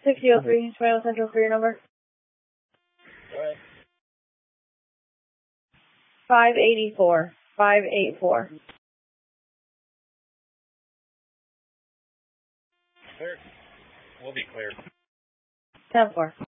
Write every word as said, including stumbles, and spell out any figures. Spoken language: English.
sixty oh three, Toronto Central for your number. Go ahead. five eighty-four. five eighty-four. Clear. We'll be clear. ten four.